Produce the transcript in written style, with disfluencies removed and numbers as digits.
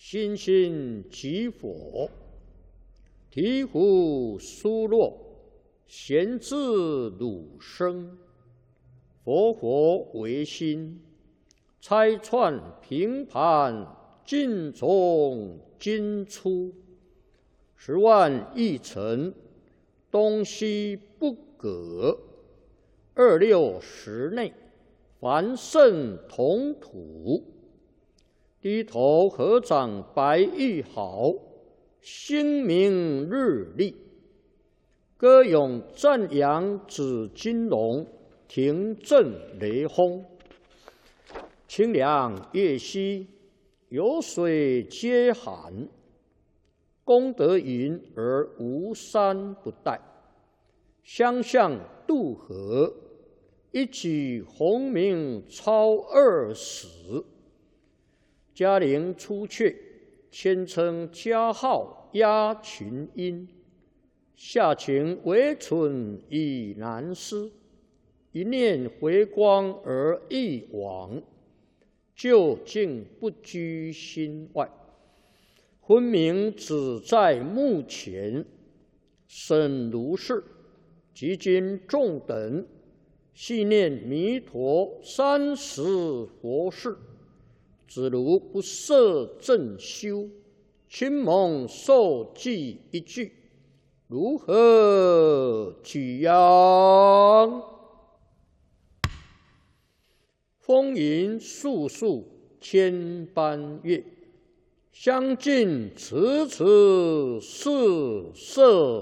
心心即佛，醍醐疏落，贤自汝生。佛佛唯心，拆穿平盘，尽从今出。10万亿尘，东西不隔。26时内，凡圣同土。低头合掌白玉好，星明日丽。歌咏赞扬紫金龙，庭震雷轰。清凉夜兮，有水皆寒。功德云而无山不殆。相向渡河，一举鸿名超20。嘉陵出阙，谦称嘉号压群英。下情为蠢已难思，一念回光而一往，究竟不居心外。昏明只在目前，审如是，即今众等细念弥陀30佛事。子如不摄正修，亲蒙受记一句，如何举扬？风吟树树千般乐，相近迟迟是色